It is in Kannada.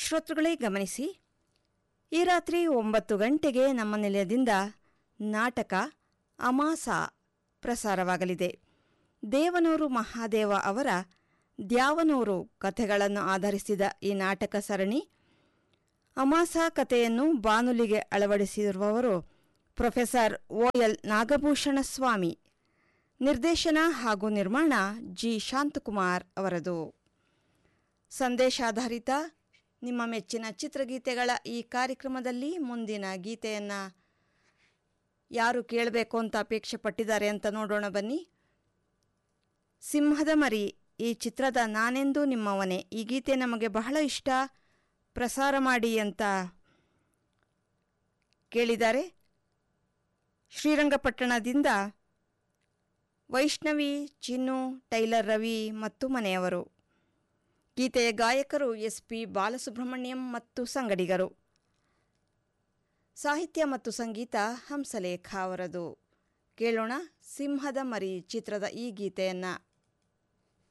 ಶ್ರೋತೃಗಳೇ ಗಮನಿಸಿ, ಈ ರಾತ್ರಿ 9 ಗಂಟೆಗೆ ನಮ್ಮ ನಿಲಯದಿಂದ ನಾಟಕ ಅಮಾಸ ಪ್ರಸಾರವಾಗಲಿದೆ. ದೇವನೂರು ಮಹಾದೇವ ಅವರ ದ್ಯಾವನೂರು ಕಥೆಗಳನ್ನು ಆಧರಿಸಿದ ಈ ನಾಟಕ ಸರಣಿ ಅಮಾಸ ಕಥೆಯನ್ನು ಬಾನುಲಿಗೆ ಅಳವಡಿಸಿರುವವರು ಪ್ರೊಫೆಸರ್ OL ನಾಗಭೂಷಣ ಸ್ವಾಮಿ. ನಿರ್ದೇಶನ ಹಾಗೂ ನಿರ್ಮಾಣ ಜಿ ಶಾಂತಕುಮಾರ್ ಅವರದು. ಸಂದೇಶಾಧಾರಿತ ನಿಮ್ಮ ಮೆಚ್ಚಿನ ಚಿತ್ರಗೀತೆಗಳ ಈ ಕಾರ್ಯಕ್ರಮದಲ್ಲಿ ಮುಂದಿನ ಗೀತೆಯನ್ನು ಯಾರು ಕೇಳಬೇಕು ಅಂತ ಅಪೇಕ್ಷೆ ಪಟ್ಟಿದ್ದಾರೆ ಅಂತ ನೋಡೋಣ ಬನ್ನಿ. ಸಿಂಹದ ಮರಿ ಈ ಚಿತ್ರದ ನಾನೆಂದೂ ನಿಮ್ಮವನೇ, ಈ ಗೀತೆ ನಮಗೆ ಬಹಳ ಇಷ್ಟ, ಪ್ರಸಾರ ಮಾಡಿ ಅಂತ ಕೇಳಿದ್ದಾರೆ. ಶ್ರೀರಂಗಪಟ್ಟಣದಿಂದ ವೈಷ್ಣವಿ, ಚಿನ್ನು, ಟೈಲರ್ ರವಿ ಮತ್ತು ಮನೆಯವರು. ಗೀತೆಯ ಗಾಯಕರು SP ಬಾಲಸುಬ್ರಹ್ಮಣ್ಯಂ ಮತ್ತು ಸಂಗಡಿಗರು. ಸಾಹಿತ್ಯ ಮತ್ತು ಸಂಗೀತ ಹಂಸಲೇಖ ಅವರದು. ಕೇಳೋಣ ಸಿಂಹದ ಮರಿ ಚಿತ್ರದ ಈ ಗೀತೆಯನ್ನು.